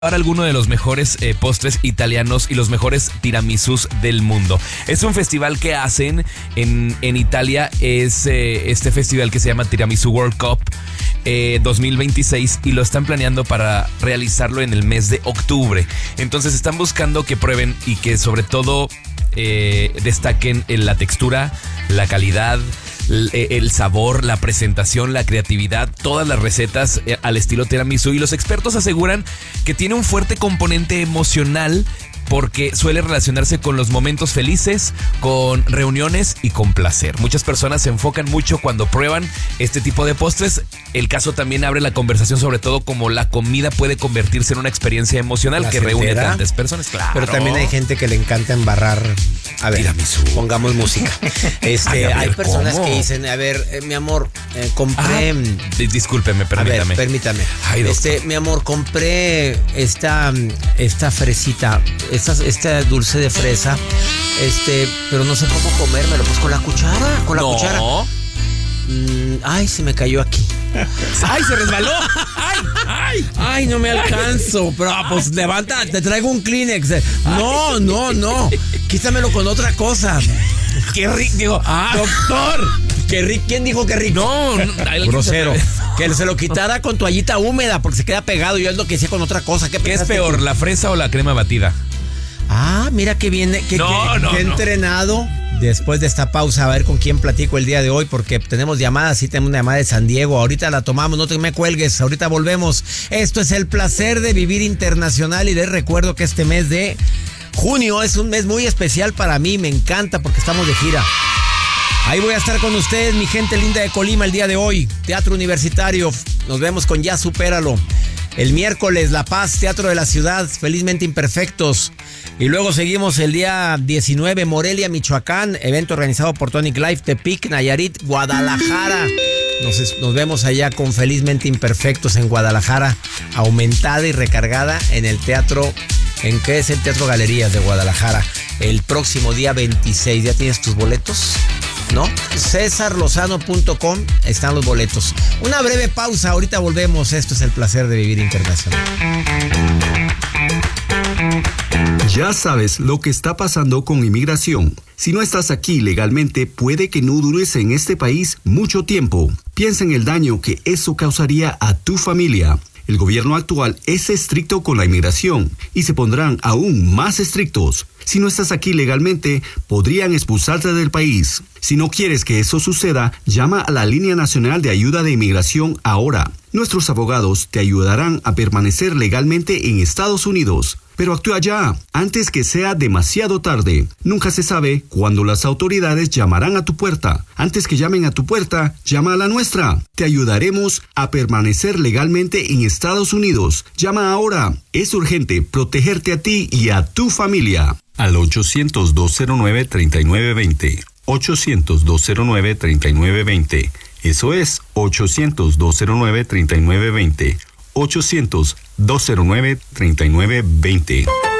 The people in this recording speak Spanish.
Ahora alguno de los mejores postres italianos y los mejores tiramisús del mundo. Es un festival que hacen en Italia, es este festival que se llama Tiramisú World Cup 2026 y lo están planeando para realizarlo en el mes de octubre. Entonces están buscando que prueben y que sobre todo destaquen en la textura, la calidad, el sabor, la presentación, la creatividad, todas las recetas al estilo tiramisú, y los expertos aseguran que tiene un fuerte componente emocional porque suele relacionarse con los momentos felices, con reuniones y con placer. Muchas personas se enfocan mucho cuando prueban este tipo de postres. El caso también abre la conversación sobre todo cómo la comida puede convertirse en una experiencia emocional que reúne a tantas personas. Claro. Pero también hay gente que le encanta embarrar. A ver, tiramisú. Pongamos música. Hay personas que dicen, a ver, mi amor, compré... discúlpeme, permítame. A ver, permítame. Ay, mi amor, compré esta fresita, esta dulce de fresa, pero no sé cómo comérmelo, pues con la cuchara, cuchara. Ay, se me cayó aquí. ¡Ay, se resbaló! ¡Ay, no me alcanzo! Pero pues levanta, te traigo un Kleenex. No. Quítamelo con otra cosa. ¡Qué rico! Digo, doctor. ¡Qué rico! ¿Quién dijo que rico? No, grosero. Que se lo quitara con toallita húmeda porque se queda pegado. Yo es lo que decía con otra cosa. ¿Qué es peor, la fresa o la crema batida? Mira que viene, que entrenado. Después de esta pausa, a ver con quién platico el día de hoy, porque tenemos llamadas, sí tenemos una llamada de San Diego, ahorita la tomamos, no te me cuelgues, ahorita volvemos. Esto es el placer de vivir internacional y les recuerdo que este mes de junio es un mes muy especial para mí, me encanta porque estamos de gira. Ahí voy a estar con ustedes, mi gente linda de Colima, el día de hoy, Teatro Universitario, nos vemos con Ya Supéralo. El miércoles, La Paz, Teatro de la Ciudad, Felizmente Imperfectos. Y luego seguimos el día 19, Morelia, Michoacán, evento organizado por Tonic Life, Tepic, Nayarit, Guadalajara. Nos vemos allá con Felizmente Imperfectos en Guadalajara, aumentada y recargada en el teatro, ¿en qué es el Teatro Galerías de Guadalajara? El próximo día 26, ¿ya tienes tus boletos? ¿No? CesarLozano.com están los boletos. Una breve pausa, ahorita volvemos. Esto es el placer de vivir internacional. Ya sabes lo que está pasando con inmigración. Si no estás aquí legalmente, puede que no dures en este país mucho tiempo. Piensa en el daño que eso causaría a tu familia. El gobierno actual es estricto con la inmigración y se pondrán aún más estrictos. Si no estás aquí legalmente, podrían expulsarte del país. Si no quieres que eso suceda, llama a la Línea Nacional de Ayuda de Inmigración ahora. Nuestros abogados te ayudarán a permanecer legalmente en Estados Unidos. Pero actúa ya, antes que sea demasiado tarde. Nunca se sabe cuándo las autoridades llamarán a tu puerta. Antes que llamen a tu puerta, llama a la nuestra. Te ayudaremos a permanecer legalmente en Estados Unidos. Llama ahora. Es urgente protegerte a ti y a tu familia. Al 800-209-3920. 800-209-3920. Eso es 800-209-3920. 800-209-3920.